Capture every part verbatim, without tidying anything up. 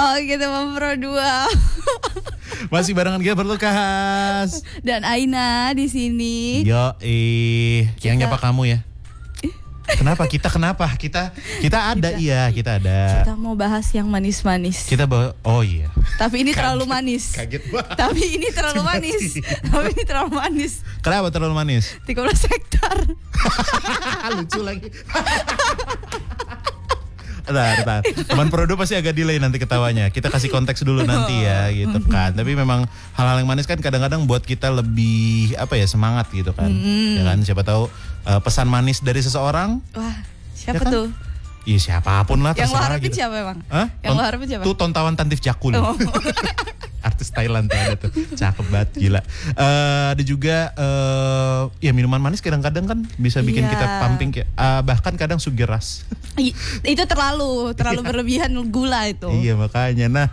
Oh gitu, Pro dua. Masih barengan Gilbert Lucas dan Aina di sini. Yo, eh, yang nyapa kamu ya. Kenapa kita kenapa kita kita ada kita, iya kita ada. Kita mau bahas yang manis-manis. Kita bawa oh iya. Tapi ini kaget, terlalu manis. Kaget banget. Tapi ini terlalu manis. Tapi ini terlalu manis. Kenapa terlalu manis? tiga belas hektar. Lucu lagi. Bentar, bentar. Teman Prodo pasti agak delay nanti ketawanya. Kita kasih konteks dulu nanti ya gitu kan. Tapi memang hal-hal yang manis kan kadang-kadang buat kita lebih apa ya semangat gitu kan. Mm. Ya kan siapa tahu uh, pesan manis dari seseorang. Wah, siapa ya kan? tuh? Iya siapapun lah. Yang lo harapin gitu. Siapa emang? Hah? Yang lo harapin siapa? Tuh Tontawan Tantif Jakul. Oh. Artis Thailand tuh ada tuh. Cakep banget gila. Uh, ada juga uh, ya minuman manis kadang-kadang kan bisa bikin iya. kita pumping kayak uh, bahkan kadang sugeras. Itu terlalu terlalu berlebihan gula itu. Iya makanya. Nah.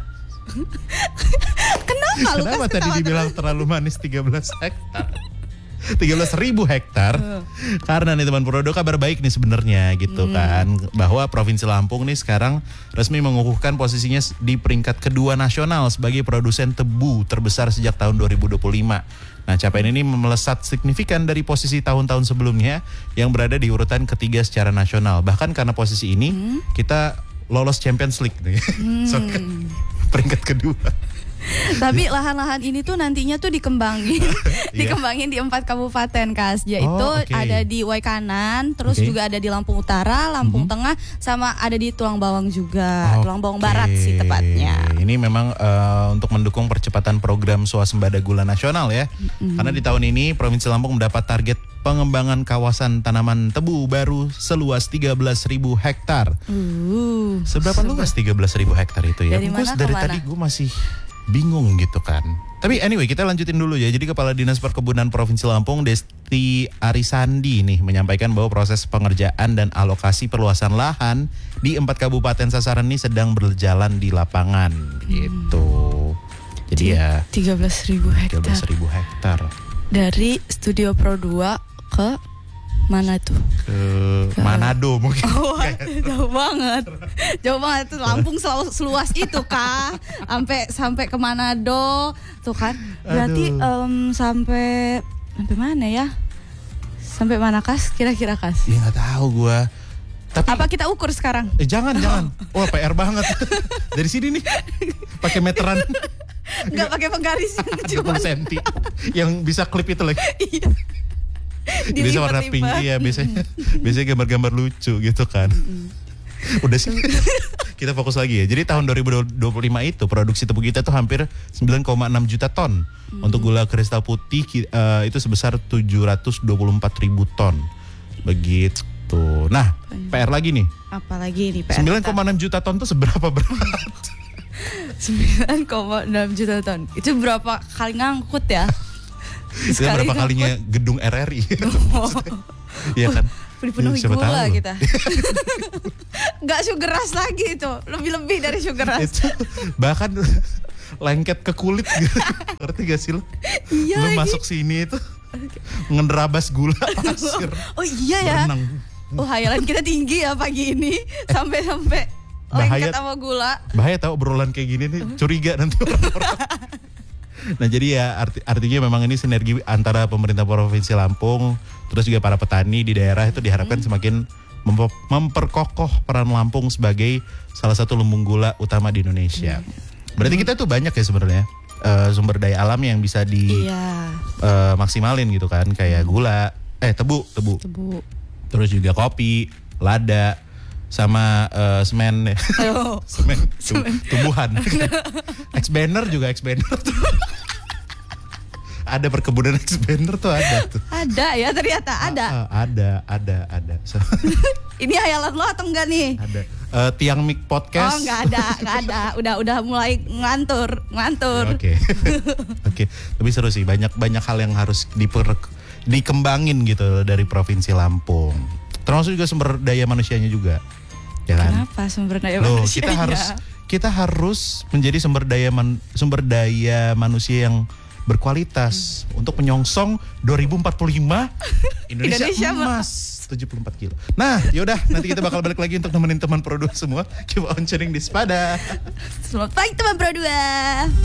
Kenapa lu Kenapa tadi dibilang terlalu manis tiga belas hektar? tiga belas ribu hektar. Uh. Karena nih teman Prodo kabar baik nih sebenarnya gitu hmm. kan. Bahwa Provinsi Lampung nih sekarang resmi mengukuhkan posisinya di peringkat kedua nasional sebagai produsen tebu terbesar sejak tahun dua ribu dua puluh lima. Nah capaian ini melesat signifikan dari posisi tahun-tahun sebelumnya yang berada di urutan ketiga secara nasional. Bahkan karena posisi ini hmm. kita lolos Champions League nih. Hmm. So, peringkat kedua. Tapi lahan-lahan ini tuh nantinya tuh dikembangin, dikembangin di empat kabupaten Kas. Yaitu oh, okay. ada di Waikanan, terus okay. juga ada di Lampung Utara, Lampung mm-hmm. Tengah, sama ada di Tulang Bawang juga, okay. Tulang Bawang Barat sih tepatnya. Ini memang uh, untuk mendukung percepatan program swasembada gula nasional ya. Mm-hmm. Karena di tahun ini Provinsi Lampung mendapat target pengembangan kawasan tanaman tebu baru seluas tiga belas ribu hektar. Uh, Seberapa luas tiga belas ribu hektar itu ya? Dari mana dari ke mana? Tadi gue masih bingung gitu kan. Tapi anyway kita lanjutin dulu ya. Jadi Kepala Dinas Perkebunan Provinsi Lampung Desti Arisandi nih menyampaikan bahwa proses pengerjaan dan alokasi perluasan lahan di empat kabupaten sasaran ini sedang berjalan di lapangan gitu. Jadi ya tiga belas ribu hektar. tiga belas ribu hektar. Dari Studio Pro dua ke mana tuh? Ke, ke Manado mungkin. Oh, jauh banget. Jauh banget tuh Lampung selalu seluas itu Kak. Sampai sampai ke Manado tuh kan. Berarti um, sampai sampai mana ya? Sampai mana Kas? Kira-kira Kas? Ya enggak tahu gua. Tapi apa kita ukur sekarang? Eh jangan jangan. Wah, P R banget. Dari sini nih. Pakai meteran. Enggak pakai penggaris yang cuma senti. Yang bisa klip itu lagi. Iya. Biasa warna pink ya biasanya biasanya gambar-gambar lucu gitu kan. Udah sih kita fokus lagi ya. Jadi tahun dua ribu dua puluh lima itu produksi tebu kita tuh hampir sembilan koma enam juta ton. Hmm. Untuk gula kristal putih uh, itu sebesar tujuh ratus dua puluh empat ribu ton. Begitu. Nah, P R lagi nih. Apalagi nih P R? sembilan koma enam juta ton tuh seberapa berat? sembilan koma enam juta ton. Itu berapa kali ngangkut ya? Itu berapa kalinya gedung R R I. Oh. Iya kan? Dipenuhi ya, gula kita. Gak sugar rush lagi itu. Lebih-lebih dari sugar rush. Itu bahkan lengket ke kulit gitu. Ngerti gak sih lo? Iya lo lagi. Masuk sini itu ngenderabas gula pasir. Oh iya ya. Berenang. Oh hayalan kita tinggi ya pagi ini. Sampai-sampai lengket sama gula. Bahaya tau obrolan kayak gini nih. Curiga nanti orang-orang. Nah jadi ya arti, artinya memang ini sinergi antara pemerintah Provinsi Lampung terus juga para petani di daerah itu diharapkan hmm. semakin memper, memperkokoh peran Lampung sebagai salah satu lumbung gula utama di Indonesia. Hmm. Berarti kita tuh banyak ya sebenarnya uh, sumber daya alam yang bisa di iya. uh, maksimalin gitu kan kayak gula, eh tebu, tebu, tebu. Terus juga kopi, lada, sama uh, semen ya. Oh. semen, tu, tumbuhan. Ex-banner juga ex-banner tuh. Ada perkebunan ex-banner tuh ada tuh. Ada ya ternyata ada. Uh, uh, ada, ada, ada. So, ini hayalan lo atau enggak nih? Ada. Uh, tiang mic podcast. Oh enggak ada, enggak ada. Udah udah mulai ngantur, ngantur. Oke. Oke. Tapi seru sih, banyak banyak hal yang harus diper, dikembangin gitu dari Provinsi Lampung. Termasuk juga sumber daya manusianya juga. Ya kan? Kenapa sumber daya Loh, manusia? Kita harus kita harus menjadi sumber daya man, sumber daya manusia yang berkualitas hmm. untuk menyongsong dua ribu empat puluh lima Indonesia, Indonesia emas tujuh puluh empat kilo. Nah, yaudah nanti kita bakal balik lagi untuk nemenin teman produk semua. Keep on tuning di Sepada. Selamat pagi teman Pro dua.